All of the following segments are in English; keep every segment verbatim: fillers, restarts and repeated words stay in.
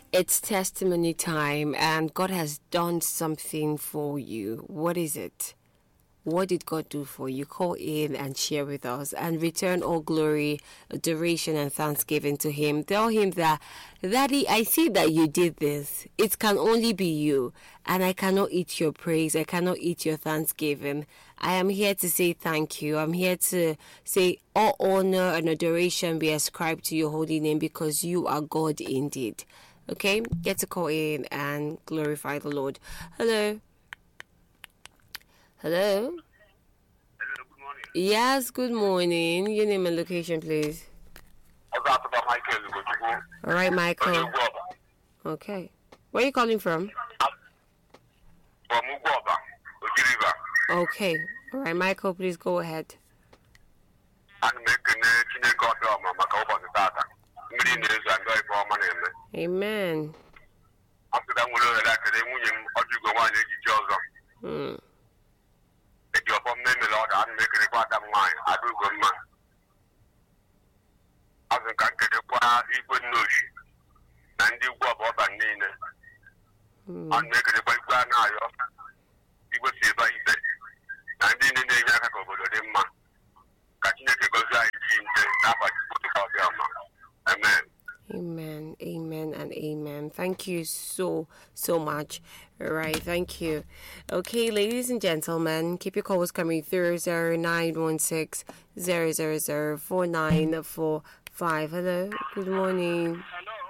It's testimony time, and God has done something for you. What is it? What did God do for you? Call in and share with us and return all glory, adoration, and thanksgiving to Him. Tell Him that, Daddy, I see that you did this. It can only be you, and I cannot eat your praise. I cannot eat your thanksgiving. I am here to say thank you. I'm here to say all honor and adoration be ascribed to your holy name because you are God indeed. Okay, get to call in and glorify the Lord. Hello. Hello. Hello, good morning. Yes, good morning. Your name and location, please. All right, Michael. Okay. Where are you calling from? From Ugoba, Ojiriba. Okay. All right, Michael, please go ahead. Amen. Hmm. Amen, amen, and amen. Thank you so, so much. All right, thank you. Okay, ladies and gentlemen, keep your calls coming through zero nine one six zero zero zero four nine four five. Hello, good morning.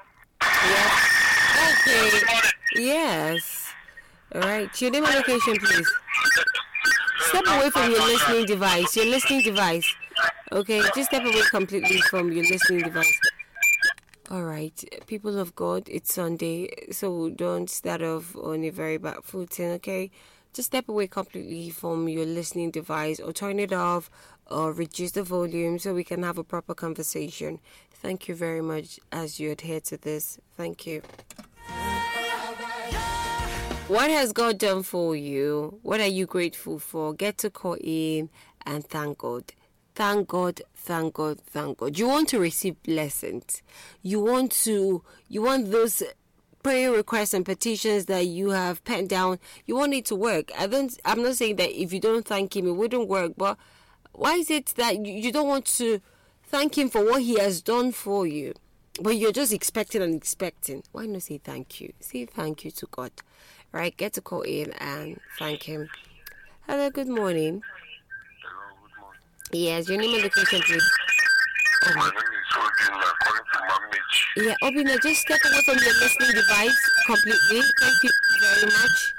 Yes. Okay. Yes. All right, your name and location, please. Step away from your listening device. Your listening device. Okay, just step away completely from your listening device. All right, people of God, it's Sunday, so don't start off on a very bad footing, okay? Just step away completely from your listening device or turn it off or reduce the volume so we can have a proper conversation. Thank you very much as you adhere to this. Thank you. What has God done for you? What are you grateful for? Get to call in and thank God. Thank God, thank God, thank God. You want to receive blessings. You want to, you want those prayer requests and petitions that you have penned down. You want it to work. I don't, I'm not saying that if you don't thank Him, it wouldn't work. But why is it that you, you don't want to thank Him for what He has done for you? But you're just expecting and expecting. Why not say thank you? Say thank you to God. Right? Get to call in and thank Him. Hello, good morning. Yes, your name and location, please. My name is Obina, calling from Mamich. Yeah, Obina, just step away from your listening device completely. Thank you very much.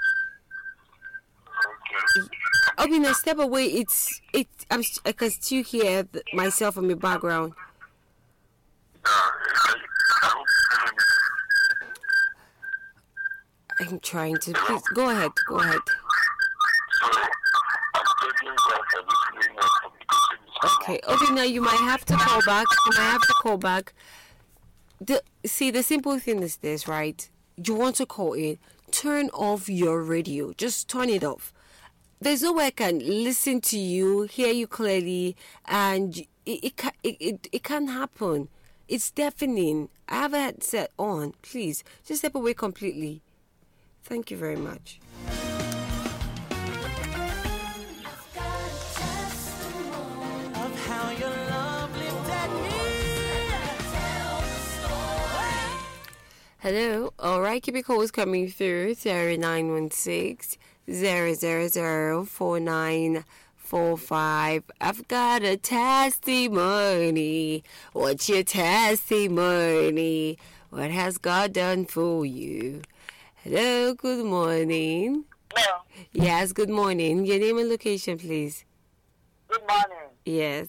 Okay. Obina, step away. It's it. I'm. I can still hear the, myself from your background. I'm trying to. Please go ahead. Go ahead. Okay, Obina, you might have to call back. You might have to call back. The, see, the simple thing is this, right? You want to call in, turn off your radio. Just turn it off. There's no way I can listen to you, hear you clearly, and it it, can, it, it, it can't happen. It's deafening. I have a headset on. Please, just step away completely. Thank you very much. Hello, alright, keep your calls coming through zero nine one six zero zero zero four nine four five. I've got a testimony. What's your testimony? What has God done for you? Hello, good morning. Hello. Yes, good morning. Your name and location, please. Good morning. Yes.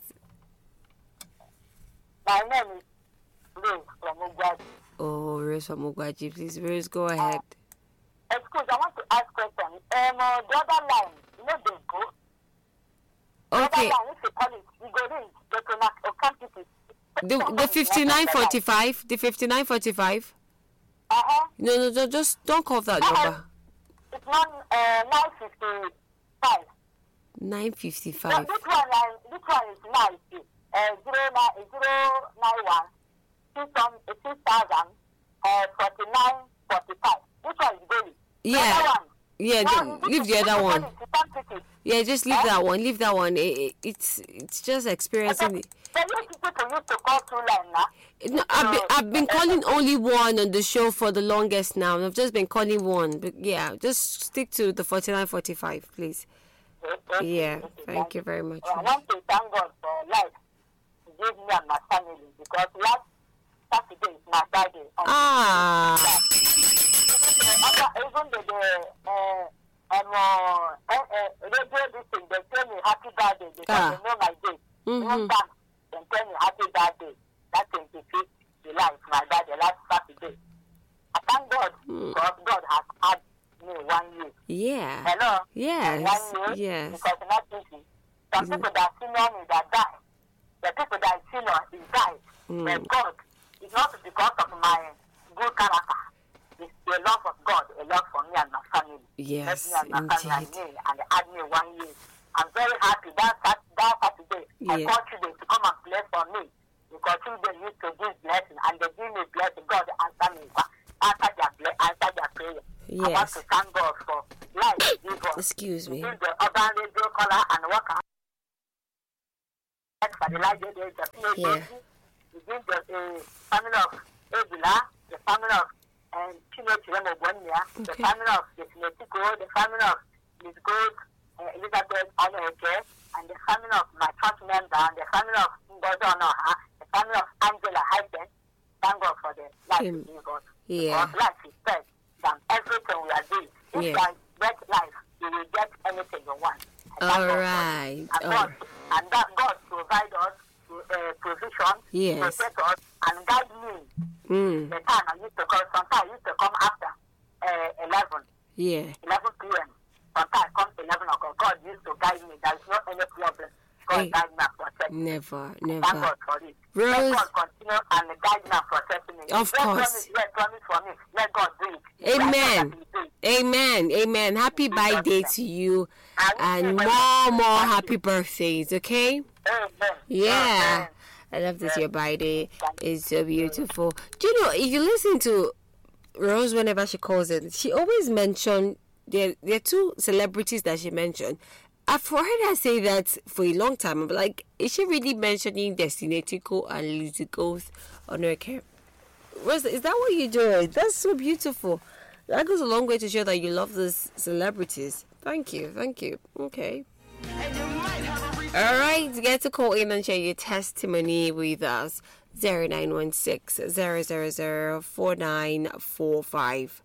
My name is Rose from Ugwaji. Oh, Rose from Ugwaji, please. Rose, go ahead. Uh, excuse, I want to ask a question. Um, uh, the other line, you know, they go. The Okay. other line, if you call it, you go in, they can or can't it. The the fifty-nine forty-five, the fifty-nine forty-five. Uh-huh. No, no, no, just don't call that Uh-huh. number. It's one, uh, nine fifty-five. nine So fifty-five. this one, uh, this one is nice. Uh, zero nine zero nine one two some two thousand uh forty nine forty-five. Which one is going? Yeah. The other one. Yeah, Now, the, leave the other one. To some cities. Yeah, just leave that one. Leave that one. It, it, it's it's just experiencing. Okay. The new people used to call two line now. No, I've been, I've been calling only one on the show for the longest now. I've just been calling one. But yeah, just stick to the forty-nine forty-five, please. Okay. Yeah, Okay. thank you very much. Well, I want to thank God for life to give me and my family because last Saturday is my birthday. Ah. Even the other, even the, the uh, um, uh, uh, uh, radio this thing, they tell me happy birthday because Ah. they know my date. Mhm. Even back, they tell me happy birthday. That twenty-fifth July is my birthday last Saturday. I thank God Mm. because God has had me one year. Yeah. Hello? Yes. One year. Yes. Because it's not easy. Some Isn't people that senior me that die. The people that senior is died. Mm. But God, it's not because of my good character. It's the love of God, a love for me and my family. Yes, Let me and my family indeed. and me and they had me one year. I'm very happy that that, that Saturday I Yeah. called children to come and play for me. Because children used to give blessing and they give me blessing. God answer me. Answer their, ble- answer their prayer. I want Yes. to thank God for life. Give us. Excuse me. Give the urban radio caller and work out. For the life they did, the Yeah. we give the uh, family of Ebula, the family of and Chino Chiremo Bonia, the Okay. family of the Sinetico, the family of Miss Good, uh, Elizabeth Onoke, and the family of my church member, and the family of Ngozi Onoha, the family of Angela Hayden. Thank God for the life Him. we give us. Yeah. Because life is best than everything we are doing. If Yeah. you are get life, you will get anything you want. And thank All God for it. right. And All God, right. and that God provide us uh, provision, Yes. protect us, and guide me. Mm. The time I used to come, sometimes I used to come after uh, eleven, Yeah. eleven p.m. Sometimes I come to eleven o'clock. God used to guide me. There is no any problem. God Hey. guide me and protect me. Never, Thank never. God for it. Rose- Let God continue and guide me and protect me. Of let course. Promise, let promise for me. Let God do it. Amen. I know that He will do it. Amen. Amen. Happy birthday to you I wish and you more, well. more Thank happy you. birthdays, okay? Amen. Yeah. Amen. I love this your birthday. Thank It's so beautiful. Do you know, if you listen to Rose whenever she calls it, she always mention there there are two celebrities that she mentioned. I've heard her say that for a long time. I'm like, is she really mentioning Destiny Tico and Lizzie Goth on her camp? Rose, is that what you're doing? That's so beautiful. That goes a long way to show that you love these celebrities. Thank you, thank you. Okay. All right, get to call in and share your testimony with us. zero nine one six, zero zero zero, four nine four five.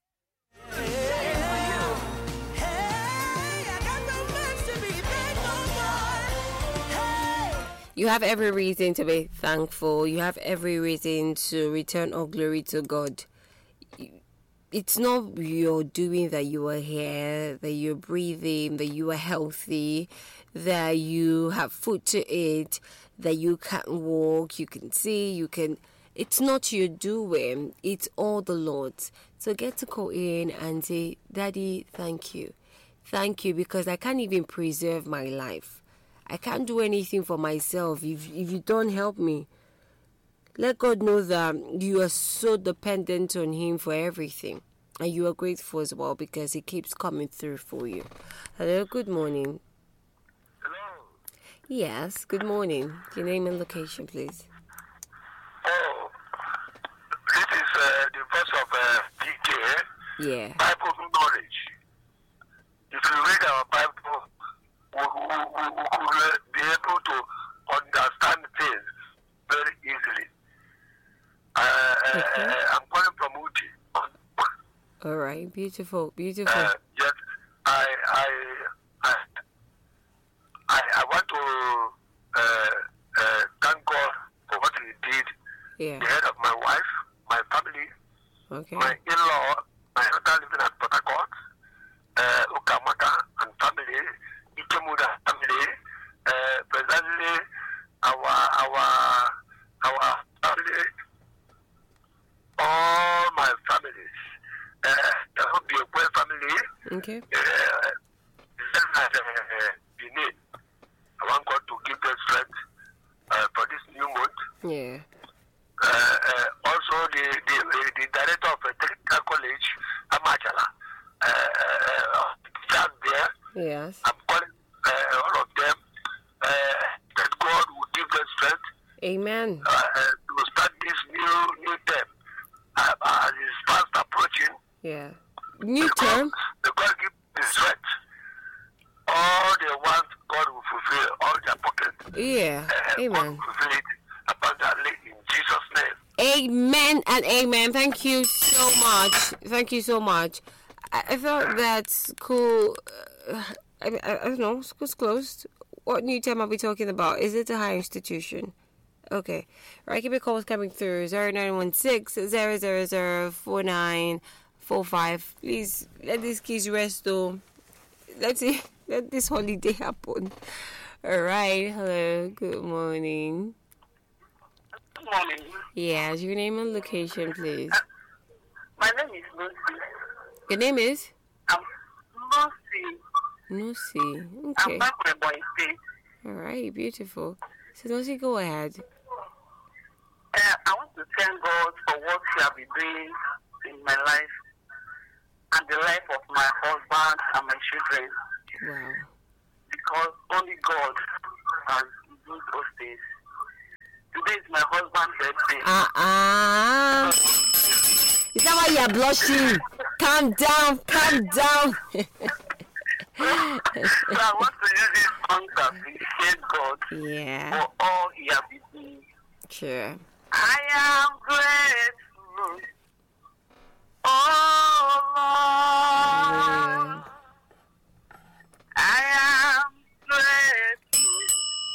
You have every reason to be thankful. You have every reason to return all glory to God. It's not your doing that you are here, that you're breathing, that you are healthy, that you have food to eat, that you can walk, you can see, you can... It's not your doing, it's all the Lord's. So get to call in and say, Daddy, thank you. Thank you, because I can't even preserve my life. I can't do anything for myself if, if you don't help me. Let God know that you are so dependent on Him for everything. And you are grateful as well because He keeps coming through for you. Hello, good morning. Hello. Yes, good morning. Your name and location, please. Oh, this is uh, the voice of uh, D K, Yeah. Bible knowledge. If you read our Bible, we, we, we, we will be able to understand things very easily. Uh, Okay. uh, I'm calling from Uti. All right. Beautiful. Beautiful. Uh, yes, I, I, I, I, I want to uh, uh, thank God for what He did. Yeah. The head of my wife, my family, Okay. my in-law, my daughter living at Port Harcourt, uh, Ukamaka and family, Ikemuda family, uh, presently our our our family, all my families, uh, the Obiekwe family, Okay. uh, at uh, Benin. I want God to give them strength uh, for this new month. Yeah. Uh, uh, also, the, the the, the director of a technical college, Amachala, uh, teachers there. Yes. I'm calling uh, all of them uh, that God will give them strength. Amen. Uh, uh, to start this new new term uh, as it's fast approaching. Yeah. New because term. The God give the strength. All they want, God will fulfill all their pockets. Yeah. Uh, Amen. God will fulfill it abundantly in Jesus' name. Amen and amen. Thank you so much. Thank you so much. I, I thought that's cool. Uh, I, I, I don't know. School's closed. What new term are we talking about? Is it a higher institution? Okay. Right. Keep your calls coming through. zero nine one six, zero zero zero, four nine four five. Please let these kids rest though. Let's see. Let this holiday happen. All right. Hello. Good morning. Good morning. Yes, your name and location, please. My name is Lucy. Your name is? I'm Lucy. Nusi. I'm Okay. back from Boy State. All right. Beautiful. So, Nusi, go ahead. Uh, I want to thank God for what He has been doing in my life and the life of my husband and my children. Wow. Because only God has done those things. Today is my husband's birthday. Uh-uh. Is that why you're blushing? Calm down. Calm down. So I want to use this song to appreciate God Yeah. for all He has been doing. Sure. I am grateful, oh Lord.